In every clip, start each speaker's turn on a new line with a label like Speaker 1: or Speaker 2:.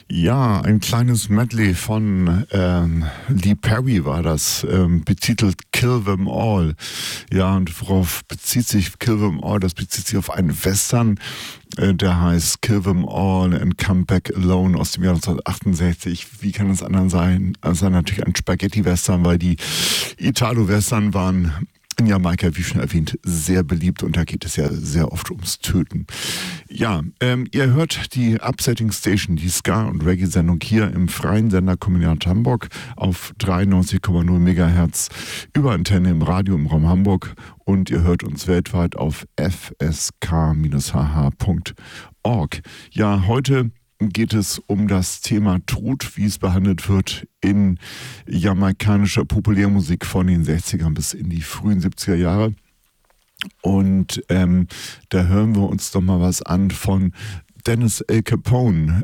Speaker 1: Ja, ein kleines Medley von Lee Perry war das, betitelt Kill Them All. Ja, und worauf bezieht sich Kill Them All? Das bezieht sich auf einen Western, der heißt Kill Them All and Come Back Alone aus dem Jahr 1968. Wie kann es anders sein? Also natürlich ein Spaghetti-Western, weil die Italo-Western waren in Jamaika, wie schon erwähnt, sehr beliebt und da geht es ja sehr oft ums Töten. Ja, ihr hört die Upsetting Station, die Ska- und Reggae-Sendung hier im freien Sender Kommunal Hamburg auf 93,0 MHz über Antenne im Radio im Raum Hamburg und ihr hört uns weltweit auf fsk-hh.org. Ja, heute geht es um das Thema Tod, wie es behandelt wird in jamaikanischer Populärmusik von den 60ern bis in die frühen 70er Jahre. Und da hören wir uns doch mal was an von Dennis Al Capone,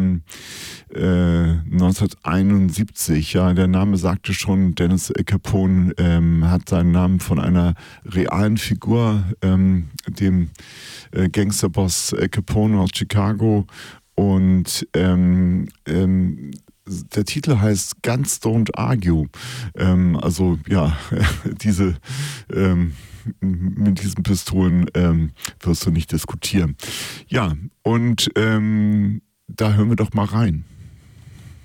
Speaker 1: 1971. Ja, der Name sagte schon, Dennis Al Capone hat seinen Namen von einer realen Figur, dem Gangsterboss Al Capone aus Chicago. Und der Titel heißt Guns Don't Argue. Also ja, mit diesen Pistolen wirst du nicht diskutieren. Ja, und da hören wir doch mal rein.